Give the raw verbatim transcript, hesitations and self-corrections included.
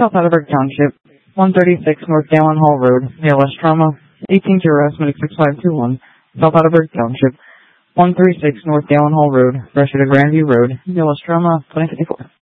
South Attleboro Township, one thirty-six North Gallon Hall Road, near West Trauma, eighteen to harassment six five two one, South Attleboro Township, one thirty-six North Gallon Hall Road, Freshwater Grandview Road, near West Trauma, twenty fifty-four.